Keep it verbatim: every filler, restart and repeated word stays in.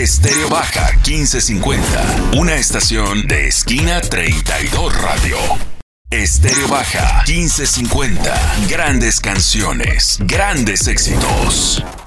Estéreo Baja quince cincuenta, una estación de Esquina treinta y dos Radio. Estéreo Baja quince cincuenta, grandes canciones, grandes éxitos.